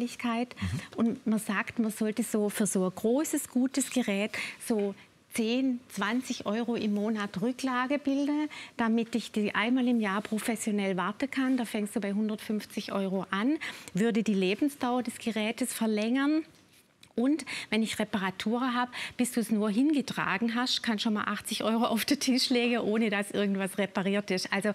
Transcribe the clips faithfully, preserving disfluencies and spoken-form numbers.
Anfälligkeit. Mhm. Und man sagt, man sollte so für so ein großes, gutes Gerät so zehn, zwanzig Euro im Monat Rücklage bilden, damit ich die einmal im Jahr professionell warten kann. Da fängst du bei hundertfünfzig Euro an, würde die Lebensdauer des Gerätes verlängern. Und wenn ich Reparaturen habe, bis du es nur hingetragen hast, kann schon mal achtzig Euro auf den Tisch legen, ohne dass irgendwas repariert ist. Also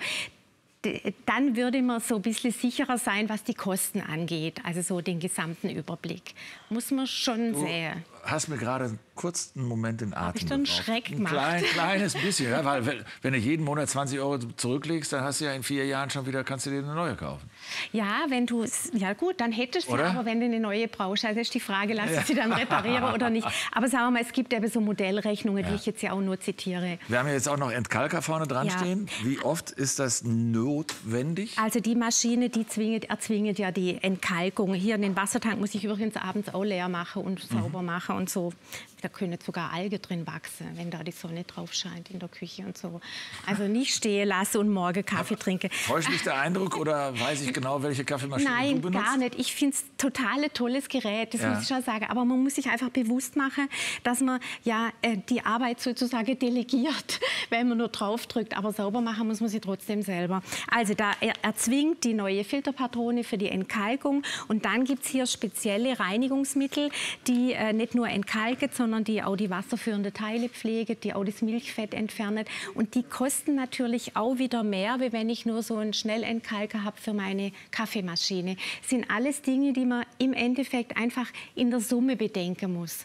dann würde man so ein bisschen sicherer sein, was die Kosten angeht. Also so den gesamten Überblick. Muss man schon du sehen. Hast mir gerade kurz einen Moment den Atem Hab ich dann Schreck gemacht? Ein klein, kleines bisschen. Ja, weil wenn, wenn du jeden Monat zwanzig Euro zurücklegst, dann hast du ja in vier Jahren schon wieder, kannst du dir eine neue kaufen. Ja, wenn du ja gut, dann hättest du, aber wenn du eine neue brauchst, also ist die Frage, lass ich sie dann reparieren oder nicht. Aber sagen wir mal, es gibt eben so Modellrechnungen, ja. die ich jetzt ja auch nur zitiere. Wir haben ja jetzt auch noch Entkalker vorne dran ja. stehen. Wie oft ist das notwendig? Also die Maschine, die zwingt, erzwingt ja die Entkalkung. Hier in den Wassertank muss ich übrigens abends auch leer machen und mhm. sauber machen und so. Da können sogar Algen drin wachsen, wenn da die Sonne drauf scheint in der Küche und so. Also nicht stehen lassen und morgen Kaffee trinken. Täuscht mich der Eindruck oder weiß ich genau, welche Kaffeemaschine Nein, du benutzt? Nein, gar nicht. Ich finde es total ein tolles Gerät, das ja. muss ich schon sagen. Aber man muss sich einfach bewusst machen, dass man ja äh, die Arbeit sozusagen delegiert, wenn man nur drauf drückt. Aber sauber machen muss man sie trotzdem selber. Also da er, erzwingt die neue Filterpatrone für die Entkalkung. Und dann gibt es hier spezielle Reinigungsmittel, die äh, nicht nur entkalken, sondern die auch die wasserführenden Teile pflegen, die auch das Milchfett entfernen. Und die kosten natürlich auch wieder mehr, wie wenn ich nur so einen Schnellentkalker habe für meine Kaffeemaschine. Das sind alles Dinge, die man im Endeffekt einfach in der Summe bedenken muss.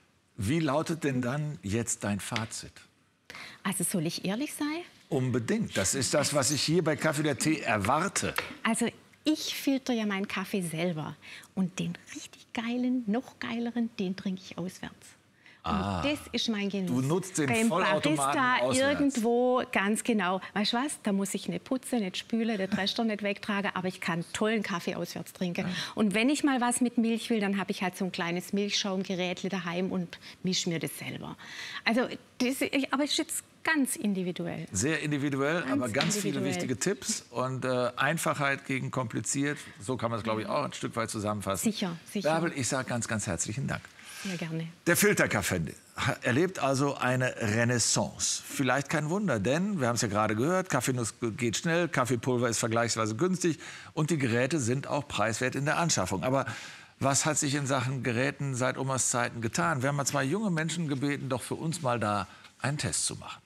Wie lautet denn dann jetzt dein Fazit? Also soll ich ehrlich sein? Unbedingt. Das ist das, was ich hier bei Kaffee der Tee erwarte. Also ich filtere ja meinen Kaffee selber. Und den richtig geilen, noch geileren, den trinke ich auswärts. Und ah, das ist mein Genuss. Du nutzt den Beim Vollautomaten Barista auswärts. Irgendwo, ganz genau. Weißt du was? Da muss ich nicht putzen, nicht spülen, den Rester nicht wegtragen, aber ich kann tollen Kaffee auswärts trinken. Ja. Und wenn ich mal was mit Milch will, dann habe ich halt so ein kleines Milchschaumgerät daheim und mische mir das selber. Also, das, aber es ist jetzt ganz individuell. Sehr individuell, ganz aber ganz individuell. viele wichtige Tipps. Und äh, Einfachheit gegen kompliziert, so kann man es, glaube ich, auch ein Stück weit zusammenfassen. Sicher, sicher. Bärbel, ich sage ganz, ganz herzlichen Dank. Ja, gerne. Der Filterkaffee erlebt also eine Renaissance. Vielleicht kein Wunder, denn, wir haben es ja gerade gehört, Kaffeenuss geht schnell, Kaffeepulver ist vergleichsweise günstig und die Geräte sind auch preiswert in der Anschaffung. Aber was hat sich in Sachen Geräten seit Omas Zeiten getan? Wir haben mal zwei junge Menschen gebeten, doch für uns mal da einen Test zu machen.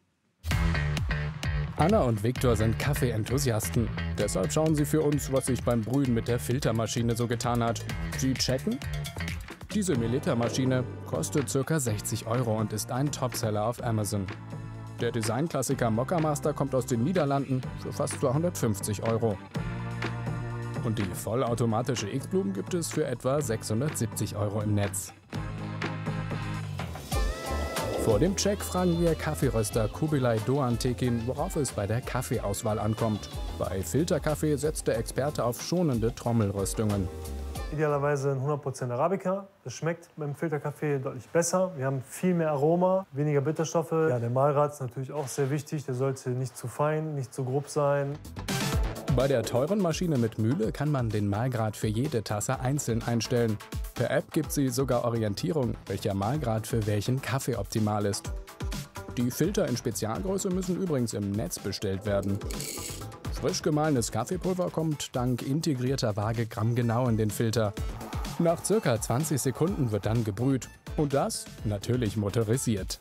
Anna und Viktor sind Kaffee-Enthusiasten. Deshalb schauen sie für uns, was sich beim Brühen mit der Filtermaschine so getan hat. Sie checken. Diese Melita-Maschine kostet ca. sechzig Euro und ist ein Topseller auf Amazon. Der Designklassiker Moccamaster kommt aus den Niederlanden für fast zweihundertfünfzig Euro. Und die vollautomatische X-Bloom gibt es für etwa sechshundertsiebzig Euro im Netz. Vor dem Check fragen wir Kaffeeröster Kubilay Doğan Tekin, worauf es bei der Kaffeeauswahl ankommt. Bei Filterkaffee setzt der Experte auf schonende Trommelröstungen. Idealerweise ein hundert Prozent Arabica. Das schmeckt beim Filterkaffee deutlich besser. Wir haben viel mehr Aroma, weniger Bitterstoffe. Ja, der Mahlgrad ist natürlich auch sehr wichtig. Der sollte nicht zu fein, nicht zu grob sein. Bei der teuren Maschine mit Mühle kann man den Mahlgrad für jede Tasse einzeln einstellen. Per App gibt sie sogar Orientierung, welcher Mahlgrad für welchen Kaffee optimal ist. Die Filter in Spezialgröße müssen übrigens im Netz bestellt werden. Frisch gemahlenes Kaffeepulver kommt dank integrierter Waage grammgenau in den Filter. Nach circa zwanzig Sekunden wird dann gebrüht. Und das natürlich motorisiert.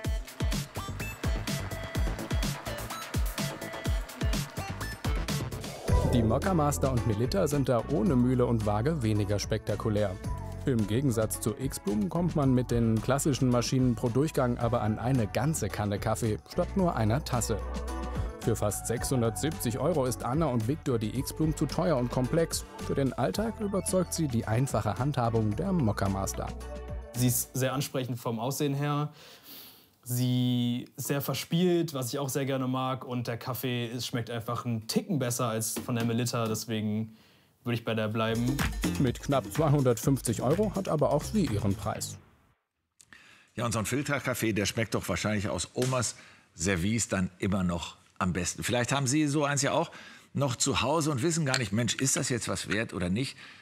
Die Moccamaster und Melita sind da ohne Mühle und Waage weniger spektakulär. Im Gegensatz zu X-Bloom kommt man mit den klassischen Maschinen pro Durchgang aber an eine ganze Kanne Kaffee statt nur einer Tasse. Für fast sechshundertsiebzig Euro ist Anna und Viktor die X-Bloom zu teuer und komplex. Für den Alltag überzeugt sie die einfache Handhabung der Moccamaster. Sie ist sehr ansprechend vom Aussehen her. Sie ist sehr verspielt, was ich auch sehr gerne mag. Und der Kaffee ist, schmeckt einfach einen Ticken besser als von der Melita. Deswegen würde ich bei der bleiben. Mit knapp zweihundertfünfzig Euro hat aber auch sie ihren Preis. Ja, und so ein Filterkaffee, der schmeckt doch wahrscheinlich aus Omas Service dann immer noch am besten. Vielleicht haben Sie so eins ja auch noch zu Hause und wissen gar nicht, Mensch, ist das jetzt was wert oder nicht?